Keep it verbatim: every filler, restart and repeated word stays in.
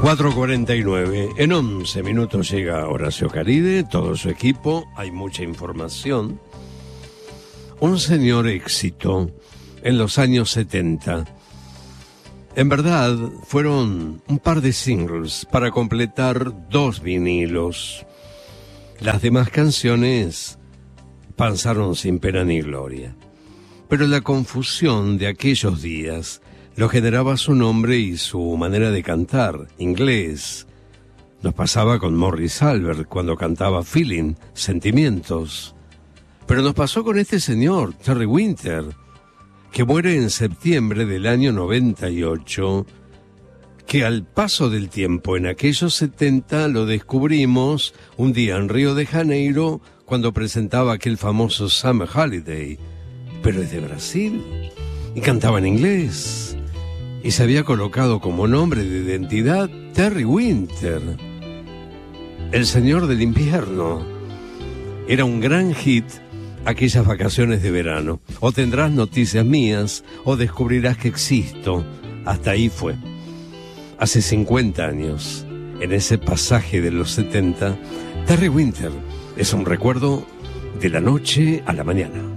cuatro cuarenta y nueve. En once minutos llega Horacio Caride, todo su equipo, hay mucha información. Un señor éxito en los años setenta. En verdad, fueron un par de singles para completar dos vinilos. Las demás canciones pasaron sin pena ni gloria. Pero la confusión de aquellos días lo generaba su nombre y su manera de cantar, inglés. Nos pasaba con Morris Albert cuando cantaba Feeling, Sentimientos. Pero nos pasó con este señor, Terry Winter, que muere en septiembre del año noventa y ocho, que al paso del tiempo en aquellos setenta lo descubrimos un día en Río de Janeiro cuando presentaba aquel famoso Summer Holiday. Pero es de Brasil y cantaba en inglés. Y se había colocado como nombre de identidad Terry Winter, el señor del invierno. Era un gran hit aquellas vacaciones de verano. O tendrás noticias mías, o descubrirás que existo. Hasta ahí fue. Hace cincuenta años, en ese pasaje de los setenta, Terry Winter es un recuerdo de la noche a la mañana.